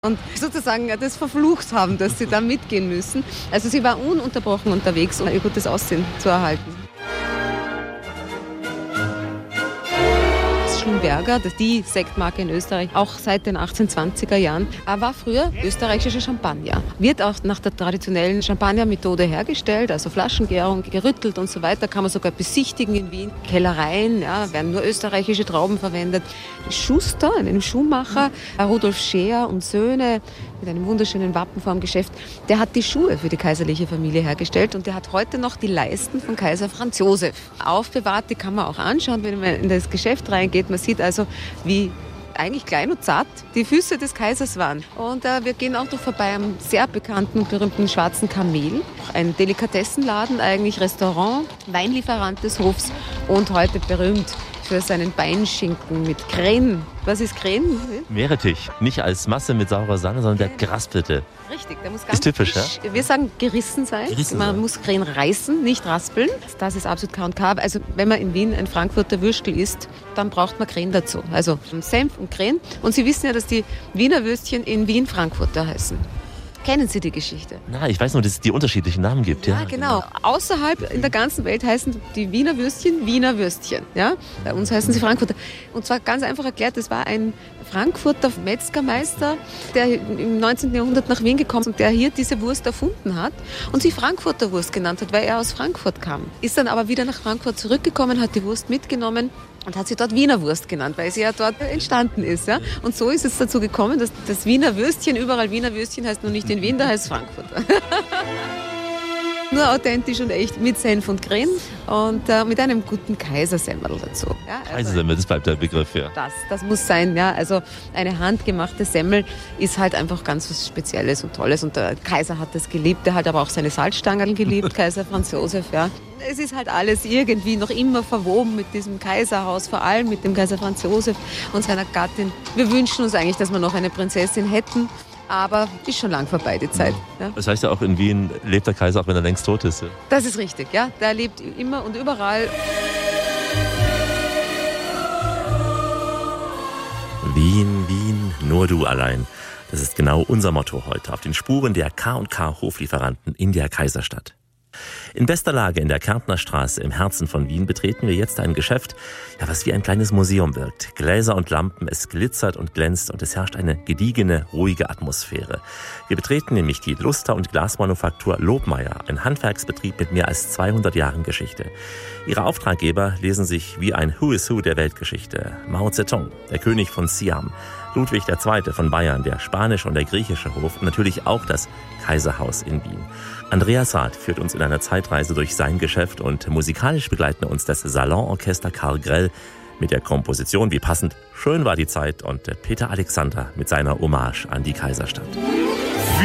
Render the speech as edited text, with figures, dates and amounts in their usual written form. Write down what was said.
und sozusagen das verflucht haben, dass sie da mitgehen müssen. Also sie war ununterbrochen unterwegs, um ihr gutes Aussehen zu erhalten. Schlumberger, die Sektmarke in Österreich, auch seit den 1820er Jahren, war früher österreichischer Champagner. Wird auch nach der traditionellen Champagner-Methode hergestellt, also Flaschengärung, gerüttelt und so weiter, kann man sogar besichtigen in Wien. Kellereien, ja, werden nur österreichische Trauben verwendet. Schuster, ein Schuhmacher, Rudolf Scheer und Söhne, mit einem wunderschönen Wappen vor dem Geschäft, der hat die Schuhe für die kaiserliche Familie hergestellt und der hat heute noch die Leisten von Kaiser Franz Josef aufbewahrt. Die kann man auch anschauen, wenn man in das Geschäft reingeht. Man sieht also, wie eigentlich klein und zart die Füße des Kaisers waren. Und wir gehen auch noch vorbei am sehr bekannten und berühmten Schwarzen Kamel, ein Delikatessenladen, eigentlich Restaurant, Weinlieferant des Hofs und heute berühmt für seinen Beinschinken mit Kren. Was ist Kren? Meerrettich, nicht als Masse mit saurer Sahne, sondern der geraspelte. Richtig, der muss ganz ist typisch, frisch, ja? Wir sagen gerissen sein. Man muss Kren reißen, nicht raspeln. Das ist absolut K&K. Also wenn man in Wien ein Frankfurter Würstel isst, dann braucht man Kren dazu. Also Senf und Kren. Und Sie wissen ja, dass die Wiener Würstchen in Wien Frankfurter heißen. Kennen Sie die Geschichte? Na, ich weiß nur, dass es die unterschiedlichen Namen gibt. Ja, genau. Außerhalb in der ganzen Welt heißen die Wiener Würstchen Wiener Würstchen. Ja? Bei uns heißen sie Frankfurter. Und zwar ganz einfach erklärt, das war ein Frankfurter Metzgermeister, der im 19. Jahrhundert nach Wien gekommen ist und der hier diese Wurst erfunden hat und sie Frankfurter Wurst genannt hat, weil er aus Frankfurt kam. Ist dann aber wieder nach Frankfurt zurückgekommen, hat die Wurst mitgenommen und hat sie dort Wiener Wurst genannt, weil sie ja dort entstanden ist. Ja? Und so ist es dazu gekommen, dass das Wiener Würstchen, überall Wiener Würstchen heißt nur nicht in Wien, da heißt es Frankfurter. Nur authentisch und echt mit Senf und Kren und mit einem guten Kaisersemmel dazu. Ja, also Kaisersemmel, das bleibt der Begriff, ja. Das muss sein, ja. Also eine handgemachte Semmel ist halt einfach ganz was Spezielles und Tolles und der Kaiser hat das geliebt, der hat aber auch seine Salzstangen geliebt, Kaiser Franz Josef, ja. Es ist halt alles irgendwie noch immer verwoben mit diesem Kaiserhaus, vor allem mit dem Kaiser Franz Josef und seiner Gattin. Wir wünschen uns eigentlich, dass wir noch eine Prinzessin hätten. Aber ist schon lang vorbei, die Zeit. Ja. Das heißt ja auch, in Wien lebt der Kaiser, auch wenn er längst tot ist. Ja? Das ist richtig, ja. Der lebt immer und überall. Wien, Wien, nur du allein. Das ist genau unser Motto heute. Auf den Spuren der K&K Hoflieferanten in der Kaiserstadt. In bester Lage in der Kärntner Straße im Herzen von Wien betreten wir jetzt ein Geschäft, was wie ein kleines Museum wirkt. Gläser und Lampen, es glitzert und glänzt und es herrscht eine gediegene, ruhige Atmosphäre. Wir betreten nämlich die Luster- und Glasmanufaktur Lobmeier, ein Handwerksbetrieb mit mehr als 200 Jahren Geschichte. Ihre Auftraggeber lesen sich wie ein Who is Who der Weltgeschichte. Mao Zedong, der König von Siam, Ludwig II. Von Bayern, der spanische und der griechische Hof und natürlich auch das Kaiserhaus in Wien. Andreas Rath führt uns in einer Zeitreise durch sein Geschäft und musikalisch begleiten uns das Salonorchester Karl Grell mit der Komposition Wie passend, schön war die Zeit und Peter Alexander mit seiner Hommage an die Kaiserstadt.